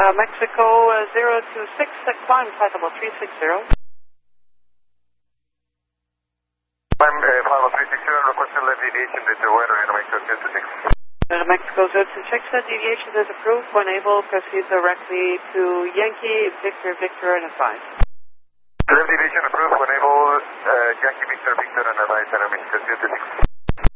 Mexico 026, climb flight level 360. Climb flight level 360, requesting left deviation to the weather in Mexico 026. Mexico 026, deviation is approved. When able, proceed directly to Yankee, Victor, Victor, and advise. Left deviation approved. When able, Yankee, Victor, Victor, and advise, Mexico 026.